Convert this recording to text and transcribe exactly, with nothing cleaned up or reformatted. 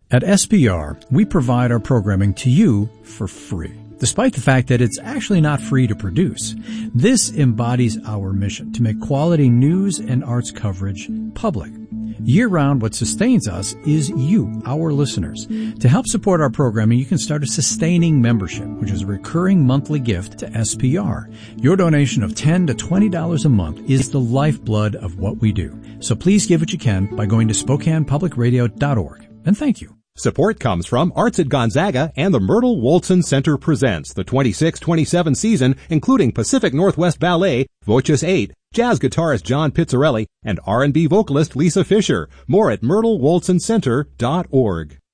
At S B R, we provide our programming to you for free, despite the fact that it's actually not free to produce. This embodies our mission to make quality news and arts coverage public. Year-round, what sustains us is you, our listeners. To help support our programming, you can start a sustaining membership, which is a recurring monthly gift to S B R. Your donation of ten dollars to twenty dollars a month is the lifeblood of what we do. So please give what you can by going to Spokane Public Radio dot org. And thank you. Support comes from Arts at Gonzaga and the Myrtle Wolson Center presents the twenty-six twenty-seven season, including Pacific Northwest Ballet, Voces eight, jazz guitarist John Pizzarelli, and R and B vocalist Lisa Fisher. More at Myrtle Wolson Center dot org.